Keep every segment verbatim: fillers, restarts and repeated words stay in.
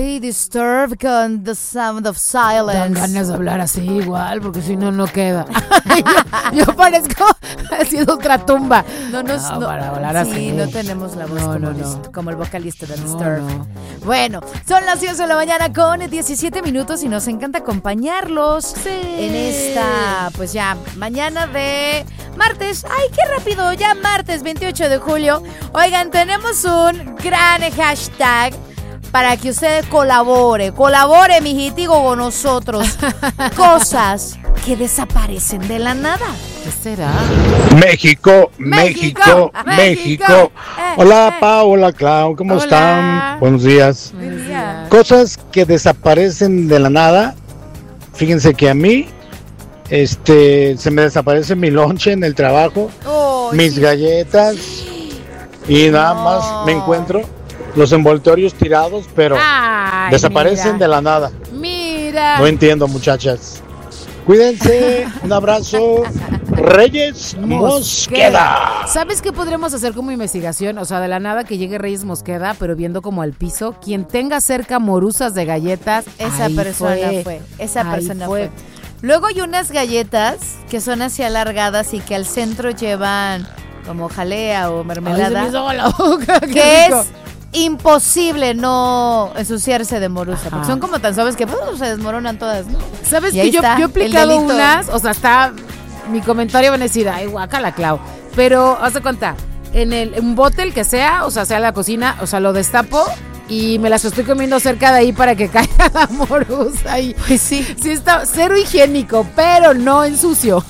Ay, Disturbed con The Sound of Silence. Dan ganas de hablar así igual, porque si no, no queda. yo, yo parezco haciendo ultratumba. No, nos, no, no, para hablar sí, así. no tenemos la voz No, como, no, dis- no. como el vocalista de No, Disturbed. no. Bueno, son las diez de la mañana con diecisiete minutos y nos encanta acompañarlos Sí. en esta, pues ya, mañana de martes. ¡Ay, qué rápido! Ya martes veintiocho de julio. Oigan, tenemos un gran hashtag para que usted colabore. Colabore, mijitigo, con nosotros. Cosas que desaparecen de la nada. ¿Qué será? México, México, México, México. México. Eh, Hola, eh. Pa, hola, Clau, ¿cómo Hola. están? Buenos días. Buenos días. Cosas que desaparecen de la nada. Fíjense que a mí, este, se me desaparece mi lonche en el trabajo, Oh, mis sí. galletas, y nada No. más me encuentro los envoltorios tirados, pero Ay, desaparecen mira. de la nada. Mira. No entiendo, muchachas. Cuídense, un abrazo. Reyes Mosqueda. ¿Sabes qué podremos hacer como investigación? O sea, de la nada que llegue Reyes Mosqueda, pero viendo como al piso. Quien tenga cerca morusas de galletas, Esa ahí persona fue. fue. Esa Ahí persona fue. fue. Luego hay unas galletas que son así alargadas y que al centro llevan como jalea o Ay, se me mermelada, hizo agua la boca, qué que rico. es imposible no ensuciarse de morusa, porque Ajá. son como tan suaves que uh, se desmoronan todas, ¿no? ¿Sabes Y que ahí yo, está, yo he el aplicado delito. unas? O sea, está. Mi comentario van a decir, ay, guácala, Clau. Pero, haz de cuenta, en el un bote, el que sea, o sea, sea la cocina, o sea, lo destapo y me las estoy comiendo cerca de ahí para que caiga la morusa. Y, Pues sí. sí, está cero higiénico, pero no en sucio.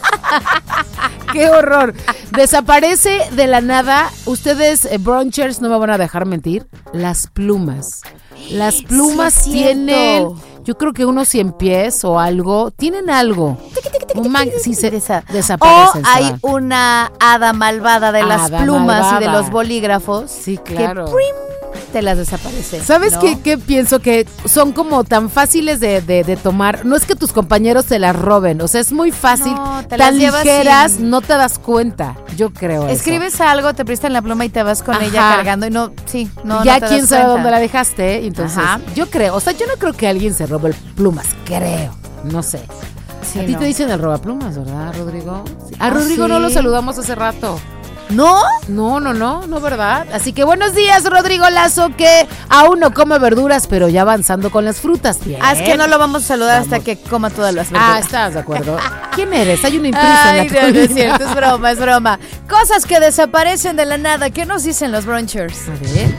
¡Qué horror! Desaparece de la nada. Ustedes, eh, brunchers, no me van a dejar mentir. Las plumas. Las plumas Sí, es cierto. tienen, yo creo que unos cien pies o algo. Tienen algo. Un man- sí, se Desa- O desaparecen. se hay van. una hada malvada de las Hada plumas y de malvada. los bolígrafos. Sí, claro. Que ¡prim! Te las desaparece. ¿Sabes ¿no? qué, qué pienso? Que son como tan fáciles de, de, de tomar. No es que tus compañeros te las roben. O sea, es muy fácil. No, te tan las llevas ligeras, sin- no te das cuenta. Yo creo eso. Escribes algo, te prestan la pluma y te vas con Ajá. ella cargando y no, sí, no, ya no te quién das sabe cuenta. dónde la dejaste, ¿eh? Entonces, Ajá. yo creo, o sea, yo no creo que alguien se robe plumas, creo, no sé. Sí, a ti no. te dicen el robaplumas, ¿verdad, Rodrigo? Sí. A Ah, Rodrigo no sí. lo saludamos hace rato. ¿No? No, no, no, no, ¿verdad? Así que buenos días, Rodrigo Lazo, que aún no come verduras, pero ya avanzando con las frutas. Bien. Ah, es que no lo vamos a saludar Vamos. hasta que coma todas las Ah, verduras. estás de acuerdo. ¿Quién eres? Hay una intrusa Ay, en no, la no es cocina. cierto, es broma, es broma. Cosas que desaparecen de la nada. ¿Qué nos dicen los brunchers? A ver.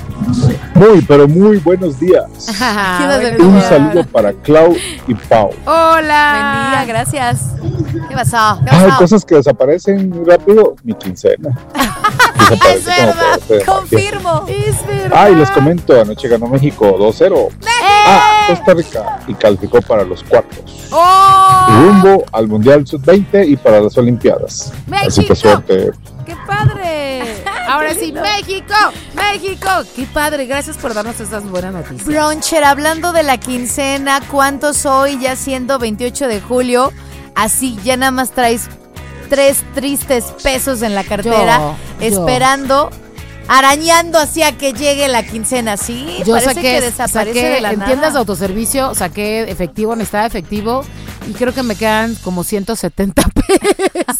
Muy, pero muy buenos días. ¿Quién nos Buenos dijo? Un días. saludo para Clau y Pau. Hola. Buen día, gracias. ¿Qué pasó? ¿Qué Hay pasó? cosas que desaparecen muy rápido. Mi quincena. Desaparece Es como verdad, por arte de magia. confirmo. Es verdad. Ah, y les comento, anoche ganó México dos cero a Costa Rica y calificó para los cuartos. ¡Oh! Rumbo al Mundial sub veinte y para las Olimpiadas. Así México. que suerte. ¡Qué padre! Ahora sí, México, México. ¡Qué padre! Gracias por darnos esas buenas noticias. Bruncher, hablando de la quincena, ¿cuántos hoy ya siendo veintiocho de julio? Así ya nada más traes tres tristes pesos en la cartera, Yo, yo. esperando, arañando hacia que llegue la quincena, ¿sí? Yo Parece saqué, que desaparece saqué de la en nada. tiendas de autoservicio, saqué efectivo, necesitaba efectivo y creo que me quedan como ciento setenta pesos.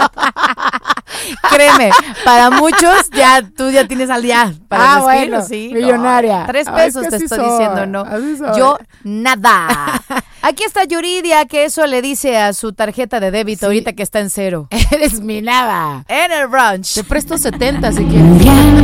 Créeme, para muchos ya tú ya tienes al día para Ah, el respiro, bueno, sí. millonaria. No, tres Ay, pesos es que te así estoy soy, diciendo, no. así soy. Yo nada. Aquí está Yuridia, que eso le dice a su tarjeta de débito Sí. ahorita que está en cero. Eres mi nada. En el brunch. Te presto setenta si quieres.